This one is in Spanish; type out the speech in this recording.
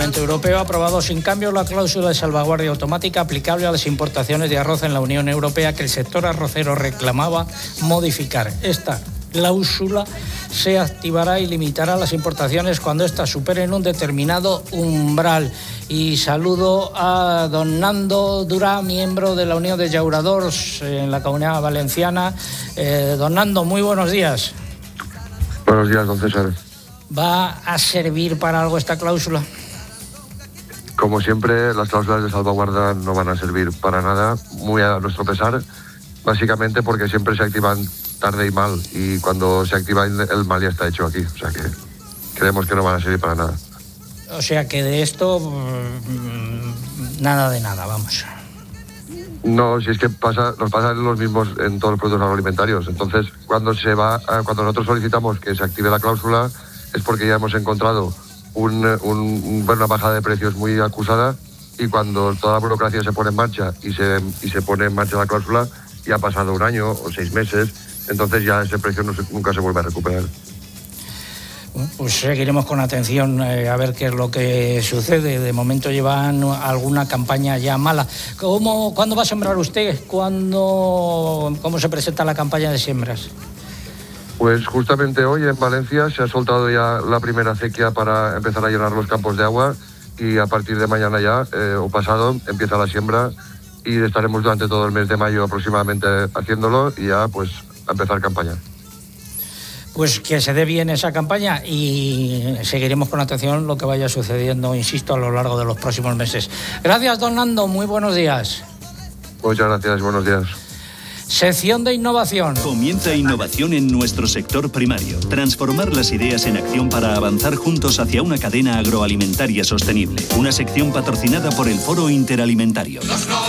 El Parlamento Europeo ha aprobado sin cambios la cláusula de salvaguardia automática aplicable a las importaciones de arroz en la Unión Europea que el sector arrocero reclamaba modificar. Esta cláusula se activará y limitará las importaciones cuando éstas superen un determinado umbral. Y saludo a don Nando Durá, miembro de la Unión de Llauradors en la Comunidad Valenciana. Don Nando, muy buenos días. Buenos días, don César. ¿Va a servir para algo esta cláusula? Como siempre, las cláusulas de salvaguarda no van a servir para nada, muy a nuestro pesar, básicamente porque siempre se activan tarde y mal, y cuando se activa el mal ya está hecho aquí, o sea que creemos que no van a servir para nada. O sea que de esto nada de nada, vamos. No, si es que nos pasa los mismos en todos los productos agroalimentarios. Entonces, cuando nosotros solicitamos que se active la cláusula es porque ya hemos encontrado una bajada de precios muy acusada, y cuando toda la burocracia se pone en marcha y se pone en marcha la cláusula, ya ha pasado un año o 6 meses, entonces ya ese precio nunca se vuelve a recuperar. Pues seguiremos con atención a ver qué es lo que sucede. De momento llevan alguna campaña ya mala. ¿Cuándo va a sembrar usted? ¿Cómo se presenta la campaña de siembras? Pues justamente hoy en Valencia se ha soltado ya la primera acequia para empezar a llenar los campos de agua, y a partir de mañana ya, o pasado, empieza la siembra, y estaremos durante todo el mes de mayo aproximadamente haciéndolo, y ya pues a empezar campaña. Pues que se dé bien esa campaña, y seguiremos con atención lo que vaya sucediendo, insisto, a lo largo de los próximos meses. Gracias, don Nando, muy buenos días. Muchas gracias, buenos días. Sección de innovación. Comienza innovación en nuestro sector primario. Transformar las ideas en acción para avanzar juntos hacia una cadena agroalimentaria sostenible. Una sección patrocinada por el Foro Interalimentario.